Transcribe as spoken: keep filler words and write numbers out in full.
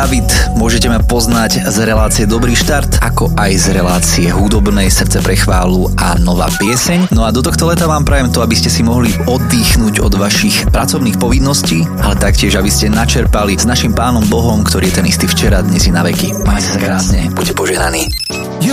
David. Môžete ma poznať z relácie Dobrý štart, ako aj z relácie hudobnej Srdce pre chválu a Nová pieseň. No a do tohto leta vám prajem to, aby ste si mohli oddychnúť od vašich pracovných povinností, ale taktiež, aby ste načerpali s našim Pánom Bohom, ktorý je ten istý včera, dnes i na veky. Majte sa krásne, buďte požehnaní.